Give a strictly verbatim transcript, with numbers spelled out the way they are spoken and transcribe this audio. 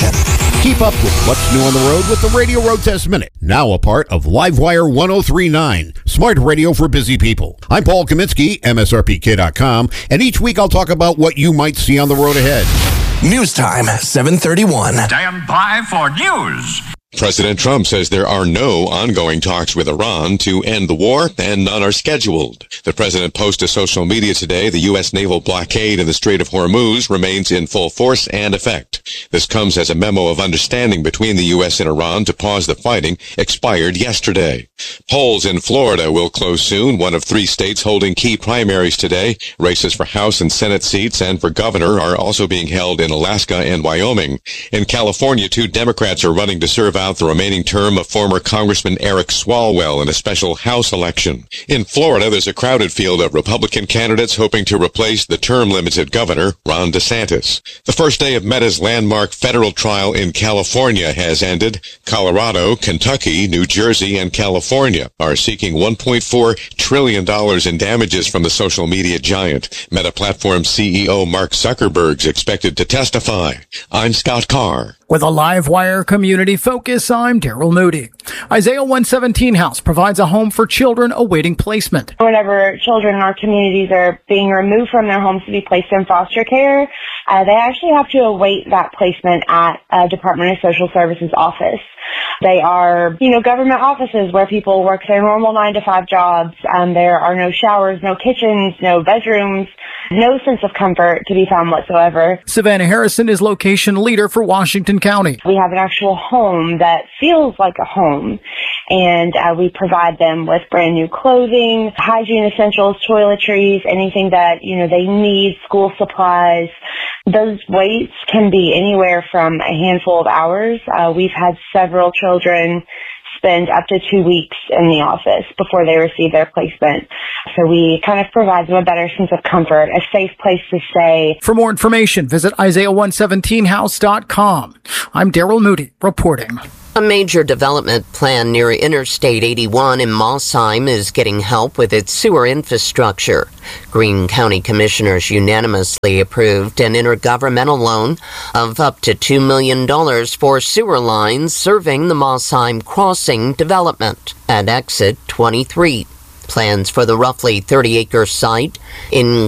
Washington. Keep up with what's new on the road with the Radio Road Test Minute. Now a part of Livewire one oh three point nine, smart radio for busy people. I'm Paul Kaminsky, M S R P K dot com, and each week I'll talk about what you might see on the road ahead. News time, seven thirty-one. Stand by for news. President Trump says there are no ongoing talks with Iran to end the war, and none are scheduled. The president posted to social media today the U S naval blockade in the Strait of Hormuz remains in full force and effect. This comes as a memo of understanding between the U S and Iran to pause the fighting expired yesterday. Polls in Florida will close soon, one of three states holding key primaries today. Races for House and Senate seats and for governor are also being held in Alaska and Wyoming. In California, two Democrats are running to serve out the remaining term of former Congressman Eric Swalwell in a special House election. In Florida, there's a crowded field of Republican candidates hoping to replace the term-limited governor, Ron DeSantis. The first day of Meta's landmark federal trial in California has ended. Colorado, Kentucky, New Jersey, and California are seeking one point four trillion dollars in damages from the social media giant. Meta Platform C E O Mark Zuckerberg's expected to testify. I'm Scott Carr. With a Livewire community focus, I'm Daryl Moody. Isaiah one seventeen House provides a home for children awaiting placement. Whenever children in our communities are being removed from their homes to be placed in foster care, uh, they actually have to await that placement at a Department of Social Services office. They are, you know, government offices where people work their normal nine to five jobs. Um, there are no showers, no kitchens, no bedrooms, no sense of comfort to be found whatsoever. Savannah Harrison is location leader for Washington County. We have an actual home that feels like a home, and uh, we provide them with brand new clothing, hygiene essentials, toiletries, anything that, you know, they need, school supplies. Those waits can be anywhere from a handful of hours. Uh, we've had several children spend up to two weeks in the office before they receive their placement. So we kind of provide them a better sense of comfort, a safe place to stay. For more information, visit Isaiah one seventeen house dot com. I'm Daryl Moody reporting. A major development plan near Interstate eighty-one in Mossheim is getting help with its sewer infrastructure. Greene County Commissioners unanimously approved an intergovernmental loan of up to two million dollars for sewer lines serving the Mossheim Crossing development at Exit twenty-three. Plans for the roughly thirty acre site in